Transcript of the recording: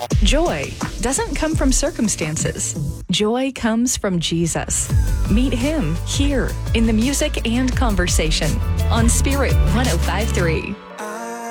Joy doesn't come from circumstances. Joy comes from Jesus. Meet him here in the music and conversation on Spirit 105.3.